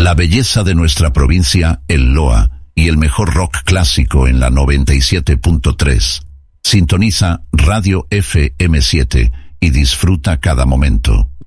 La belleza de nuestra provincia, el Loa, y el mejor rock clásico en la 97.3. Sintoniza Radio FM7 y disfruta cada momento.